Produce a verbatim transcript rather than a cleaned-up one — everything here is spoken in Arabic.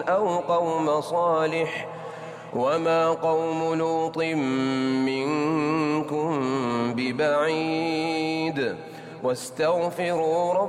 أو قوم صالح وما قوم لوط منكم ببعيد واستغفروا ربكم